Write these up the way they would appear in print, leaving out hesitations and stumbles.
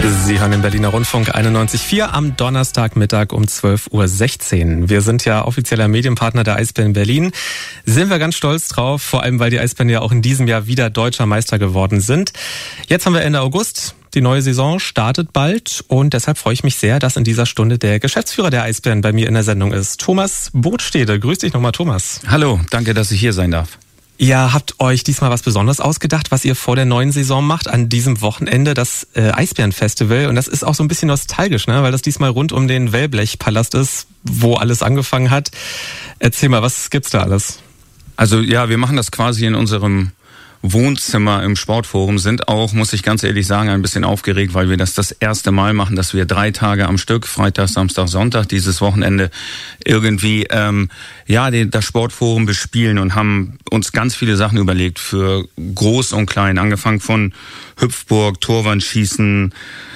Sie hören den Berliner Rundfunk 91.4 am Donnerstagmittag um 12.16 Uhr. Wir sind ja offizieller Medienpartner der Eisbären Berlin. Sind wir ganz stolz drauf, vor allem weil die Eisbären ja auch in diesem Jahr wieder deutscher Meister geworden sind. Jetzt haben wir Ende August. Die neue Saison startet bald und deshalb freue ich mich sehr, dass in dieser Stunde der Geschäftsführer der Eisbären bei mir in der Sendung ist. Thomas Bodstede. Grüß dich nochmal, Thomas. Hallo, danke, dass ich hier sein darf. Ihr habt euch diesmal was Besonderes ausgedacht, was ihr vor der neuen Saison macht. An diesem Wochenende das Eisbärenfestival. Und das ist auch so ein bisschen nostalgisch, ne? Weil das diesmal rund um den Wellblechpalast ist, wo alles angefangen hat. Erzähl mal, was gibt's da alles? Also ja, wir machen das quasi in unserem Wohnzimmer im Sportforum, sind auch, muss ich ganz ehrlich sagen, ein bisschen aufgeregt, weil wir das erste Mal machen, dass wir 3 Tage am Stück, Freitag, Samstag, Sonntag, dieses Wochenende irgendwie das Sportforum bespielen und haben uns ganz viele Sachen überlegt für Groß und Klein, angefangen von Hüpfburg, Torwandschießen,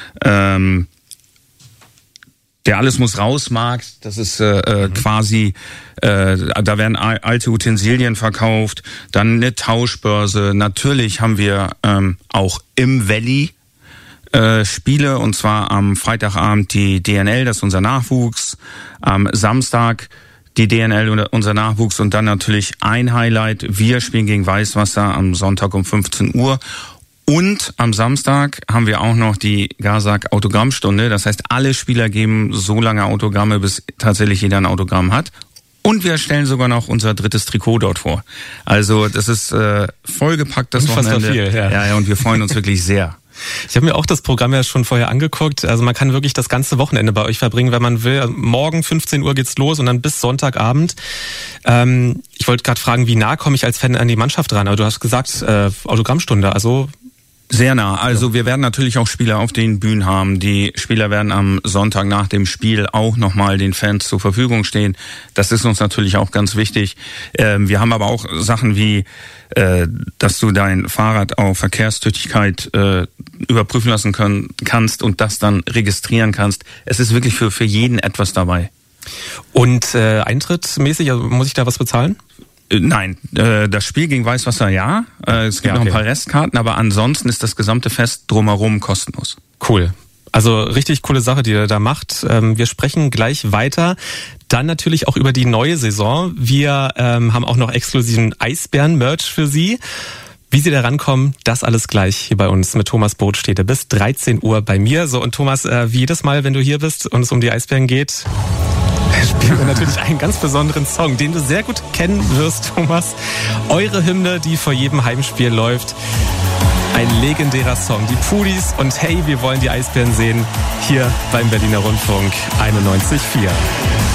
der Alles muss raus Markt, das ist quasi, da werden alte Utensilien verkauft, dann eine Tauschbörse. Natürlich haben wir auch im Valley Spiele, und zwar am Freitagabend die DNL, das ist unser Nachwuchs, am Samstag die DNL, unser Nachwuchs, und dann natürlich ein Highlight, wir spielen gegen Weißwasser am Sonntag um 15 Uhr. Und am Samstag haben wir auch noch die Gasak Autogrammstunde. Das heißt, alle Spieler geben so lange Autogramme, bis tatsächlich jeder ein Autogramm hat. Und wir stellen sogar noch unser 3. Trikot dort vor. Also das ist vollgepackt, das Wochenende. Viel, ja, und wir freuen uns wirklich sehr. Ich habe mir auch das Programm ja schon vorher angeguckt. Also man kann wirklich das ganze Wochenende bei euch verbringen, wenn man will. Morgen 15 Uhr geht's los und dann bis Sonntagabend. Ich wollte gerade fragen, wie nah komme ich als Fan an die Mannschaft ran? Aber du hast gesagt, Autogrammstunde, also... Sehr nah. Also wir werden natürlich auch Spieler auf den Bühnen haben. Die Spieler werden am Sonntag nach dem Spiel auch nochmal den Fans zur Verfügung stehen. Das ist uns natürlich auch ganz wichtig. Wir haben aber auch Sachen wie, dass du dein Fahrrad auf Verkehrstüchtigkeit überprüfen lassen kannst und das dann registrieren kannst. Es ist wirklich für jeden etwas dabei. Und eintrittsmäßig, also muss ich da was bezahlen? Nein, das Spiel gegen Weißwasser ja. Es gibt noch ein paar Restkarten, aber ansonsten ist das gesamte Fest drumherum kostenlos. Cool. Also richtig coole Sache, die ihr da macht. Wir sprechen gleich weiter. Dann natürlich auch über die neue Saison. Wir haben auch noch exklusiven Eisbären-Merch für Sie. Wie Sie da rankommen, das alles gleich hier bei uns mit Thomas Bodstede bis 13 Uhr bei mir. So, und Thomas, wie jedes Mal, wenn du hier bist und es um die Eisbären geht, spielen wir natürlich einen ganz besonderen Song, den du sehr gut kennen wirst, Thomas. Eure Hymne, die vor jedem Heimspiel läuft. Ein legendärer Song. Die Pudis und Hey, wir wollen die Eisbären sehen. Hier beim Berliner Rundfunk 91.4.